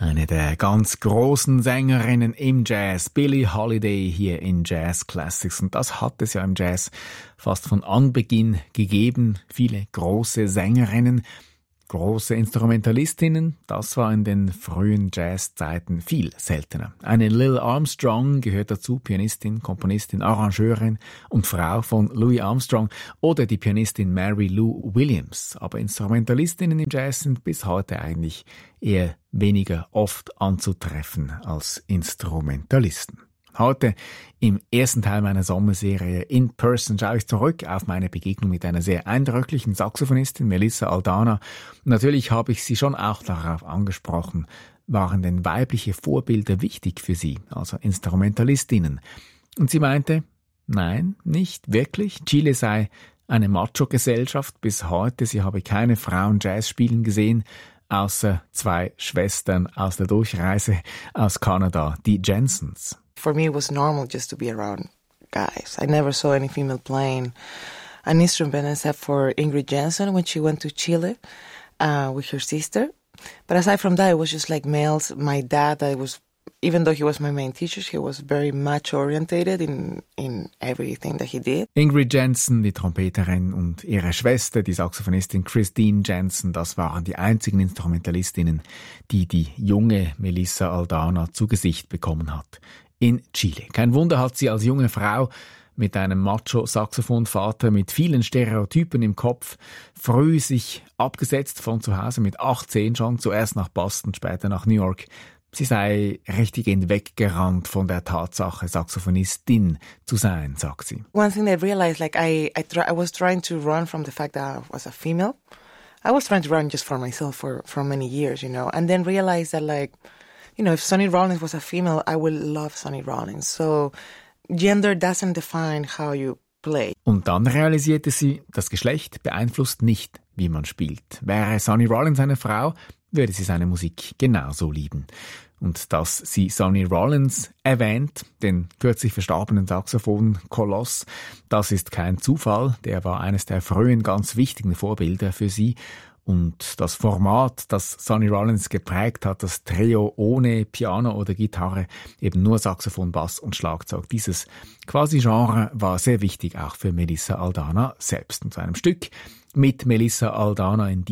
Eine der ganz großen Sängerinnen im Jazz, Billie Holiday hier in Jazz Classics. Und das hat es ja im Jazz fast von Anbeginn gegeben. Viele große Sängerinnen, große Instrumentalistinnen. Das war in den frühen Jazzzeiten viel seltener. Eine Lil Armstrong gehört dazu, Pianistin, Komponistin, Arrangeurin und Frau von Louis Armstrong. Oder die Pianistin Mary Lou Williams. Aber Instrumentalistinnen im Jazz sind bis heute eigentlich eher weniger oft anzutreffen als Instrumentalisten. Heute im ersten Teil meiner Sommerserie In Person schaue ich zurück auf meine Begegnung mit einer sehr eindrücklichen Saxophonistin, Melissa Aldana. Und natürlich habe ich sie schon auch darauf angesprochen, waren denn weibliche Vorbilder wichtig für sie, also Instrumentalistinnen? Und sie meinte, nein, nicht wirklich. Chile sei eine Macho-Gesellschaft bis heute. Sie habe keine Frauen Jazz spielen gesehen, außer zwei Schwestern aus der Durchreise aus Kanada, die Jensens. For me, it was normal just to be around guys. I never saw any female playing an instrument except for Ingrid Jensen when she went to Chile with her sister. But aside from that, it was just like males. My dad, even though he was my main teacher, he was very macho-orientated in everything that he did. Ingrid Jensen, die Trompeterin, und ihre Schwester, die Saxophonistin Christine Jensen, das waren die einzigen Instrumentalistinnen, die die junge Melissa Aldana zu Gesicht bekommen hat. In Chile. Kein Wunder, hat sie als junge Frau mit einem Macho-Saxophonvater mit vielen Stereotypen im Kopf früh sich abgesetzt von zu Hause mit 18 schon, zuerst nach Boston, später nach New York. Sie sei richtig hinweggerannt von der Tatsache, Saxophonistin zu sein, sagt sie. One thing I realized, like I was trying to run from the fact that I was a female. I was trying to run just for myself for many years, you know, and then realized that, like, you know, if Sonny Rollins was a female, I would love Sonny Rollins. So gender doesn't define how you play. Und dann realisierte sie, das Geschlecht beeinflusst nicht, wie man spielt. Wäre Sonny Rollins eine Frau, würde sie seine Musik genauso lieben. Und dass sie Sonny Rollins erwähnt, den kürzlich verstorbenen Saxophon-Koloss, das ist kein Zufall. Der war eines der frühen ganz wichtigen Vorbilder für sie. Und das Format, das Sonny Rollins geprägt hat, das Trio ohne Piano oder Gitarre, eben nur Saxophon, Bass und Schlagzeug. Dieses Quasi-Genre war sehr wichtig auch für Melissa Aldana selbst. Und zu einem Stück mit Melissa Aldana in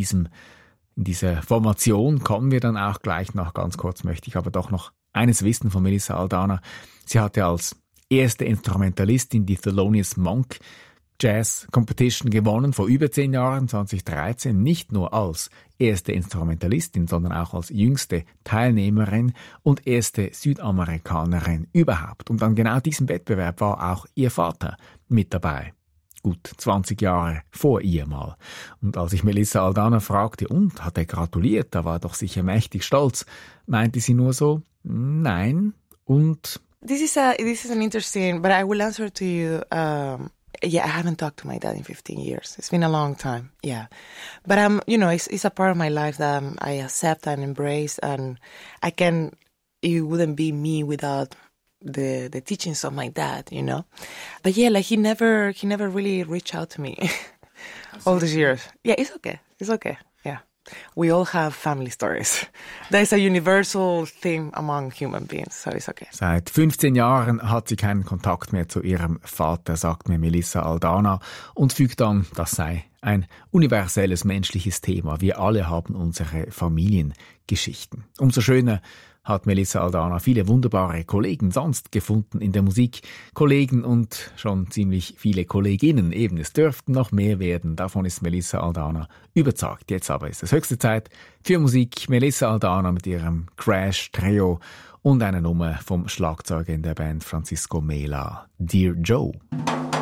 dieser Formation kommen wir dann auch gleich noch. Ganz kurz möchte ich aber doch noch eines wissen von Melissa Aldana. Sie hatte als erste Instrumentalistin die Thelonious Monk Jazz Competition gewonnen, vor über 10 Jahren, 2013, nicht nur als erste Instrumentalistin, sondern auch als jüngste Teilnehmerin und erste Südamerikanerin überhaupt. Und an genau diesem Wettbewerb war auch ihr Vater mit dabei. Gut 20 Jahre vor ihr mal. Und als ich Melissa Aldana fragte, und, hat er gratuliert, da war er doch sicher mächtig stolz, meinte sie nur so, nein, und... This is an interesting, but I will answer to you, yeah, I haven't talked to my dad in 15 years. It's been a long time, yeah. But you know, it's a part of my life that I accept and embrace, and it wouldn't be me without the teachings of my dad, you know. But yeah, like he never really reached out to me all these years. Yeah, it's okay, yeah. We all have family stories. That is a universal theme among human beings, so it's okay. Seit 15 Jahren hat sie keinen Kontakt mehr zu ihrem Vater, sagt mir Melissa Aldana und fügt an, das sei ein universelles menschliches Thema. Wir alle haben unsere Familiengeschichten. Umso schöner hat Melissa Aldana viele wunderbare Kollegen sonst gefunden in der Musik. Kollegen und schon ziemlich viele Kolleginnen eben. Es dürften noch mehr werden. Davon ist Melissa Aldana überzeugt. Jetzt aber ist es höchste Zeit für Musik. Melissa Aldana mit ihrem Crash-Trio und einer Nummer vom Schlagzeuger in der Band Francisco Mela, Dear Joe.